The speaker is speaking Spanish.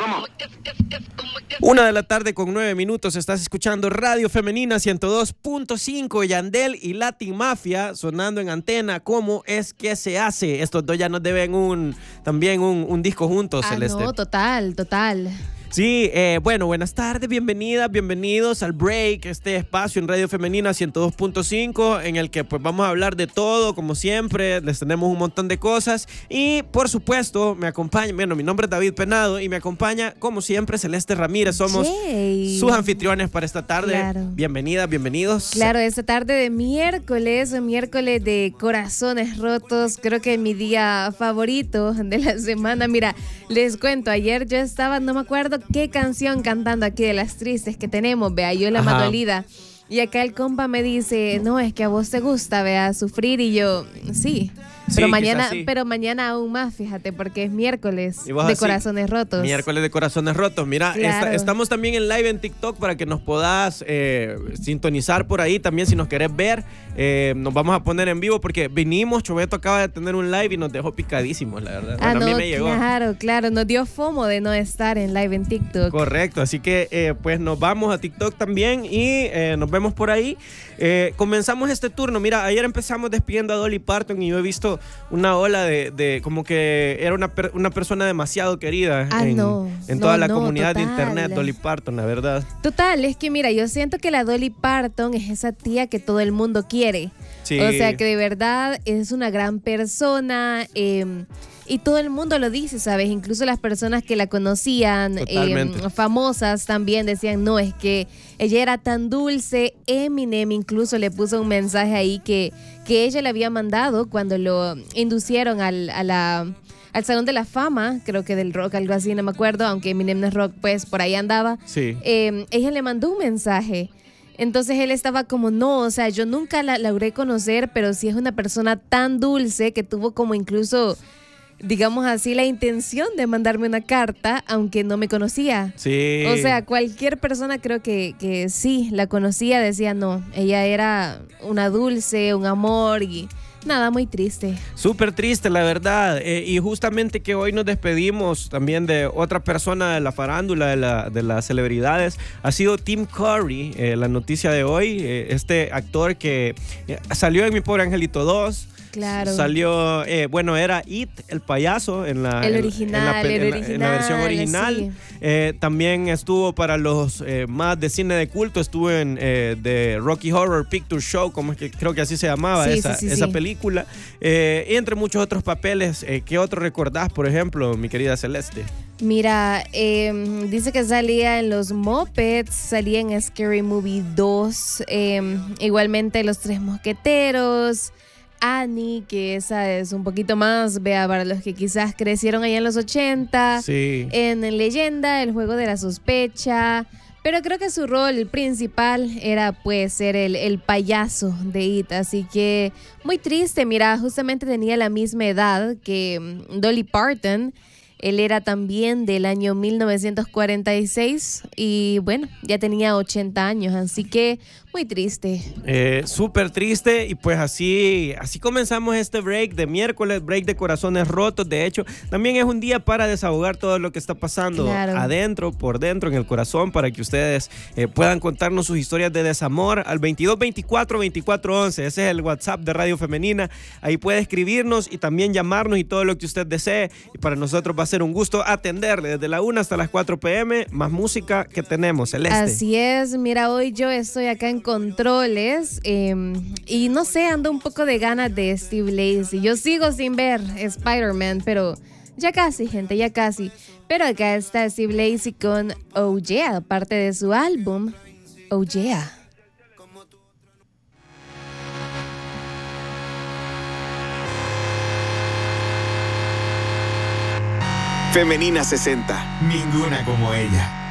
1:09 Estás escuchando Radio Femenina 102.5, Yandel y Latin Mafia sonando en antena. ¿Cómo es que se hace? Estos dos ya nos deben también un disco juntos, Celeste. No, total. Sí, bueno, buenas tardes, bienvenidos al Break, este espacio en Radio Femenina 102.5, en el que pues vamos a hablar de todo, como siempre, les tenemos un montón de cosas y por supuesto me acompaña, mi nombre es David Penado y me acompaña como siempre Celeste Ramírez, somos sus anfitriones para esta tarde. Claro. Bienvenidos. Claro, esta tarde de miércoles de corazones rotos, creo que es mi día favorito de la semana. Mira, les cuento, ayer yo estaba, no me acuerdo qué canción cantando aquí de las tristes que tenemos, vea, yo la más dolida. Y acá el compa me dice, no, es que a vos te gusta, vea, sufrir. Y yo, sí. Pero mañana aún más, fíjate, porque es miércoles de corazones rotos. Miércoles de corazones rotos. Mira, claro. Estamos también en live en TikTok para que nos puedas sintonizar por ahí. También si nos querés ver, nos vamos a poner en vivo porque vinimos, Choveto acaba de tener un live y nos dejó picadísimos, la verdad. Bueno, a mí me llegó. Claro, nos dio FOMO de no estar en live en TikTok. Correcto, así que pues nos vamos a TikTok también y nos vemos por ahí. Comenzamos este turno. Mira, ayer empezamos despidiendo a Dolly Parton y yo he visto una ola de como que era una persona demasiado querida en toda la comunidad de internet, Dolly Parton, la verdad. Total, es que mira, yo siento que la Dolly Parton es esa tía que todo el mundo quiere. Sí. O sea, que de verdad es una gran persona y todo el mundo lo dice, ¿sabes? Incluso las personas que la conocían, famosas también decían, no, es que ella era tan dulce. Eminem incluso le puso un mensaje ahí que ella le había mandado cuando lo inducieron al Salón de la Fama, creo que del rock, algo así, no me acuerdo, aunque Eminem no es rock, pues por ahí andaba. Sí. Ella le mandó un mensaje. Entonces él estaba como, no, o sea, yo nunca la logré conocer, pero sí es una persona tan dulce que tuvo como incluso, digamos así, la intención de mandarme una carta, aunque no me conocía. Sí. O sea, cualquier persona creo que sí la conocía, decía, no, ella era una dulce, un amor y nada, muy triste. Súper triste, la verdad. Y justamente que hoy nos despedimos también de otra persona de la farándula, de las celebridades, ha sido Tim Curry, la noticia de hoy, este actor que salió en Mi Pobre Angelito 2. Claro. Salió, era It, el payaso, en la versión original. Sí. También estuvo para los más de cine de culto, estuvo en The Rocky Horror Picture Show, como es que creo que así se llamaba esa película. Y entre muchos otros papeles. ¿Qué otro recordás, por ejemplo, mi querida Celeste? Mira, dice que salía en Los Muppets, salía en Scary Movie 2, igualmente Los Tres Mosqueteros, Annie, que esa es un poquito más, vea, para los que quizás crecieron allá en los 80, sí. En Leyenda, El Juego de la Sospecha, pero creo que su rol principal era pues ser el payaso de It, así que muy triste. Mira, justamente tenía la misma edad que Dolly Parton. Él era también del año 1946 y bueno, ya tenía 80 años, así que muy triste. Súper triste y pues así comenzamos este break de miércoles, break de corazones rotos. De hecho, también es un día para desahogar todo lo que está pasando adentro, por dentro, en el corazón, para que ustedes puedan contarnos sus historias de desamor al 2224-2411. Ese es el WhatsApp de Radio Femenina. Ahí puede escribirnos y también llamarnos y todo lo que usted desee. Y para nosotros va a ser un gusto atenderle desde la 1 hasta las 4 p.m. Más música que tenemos, Celeste. Así es, mira, hoy yo estoy acá en controles y no sé, ando un poco de ganas de Steve Lacy. Yo sigo sin ver Spider-Man, pero ya casi, gente, ya casi. Pero acá está Steve Lacy con Oh Yeah, parte de su álbum Oh Yeah. Femenina 60. Ninguna como ella.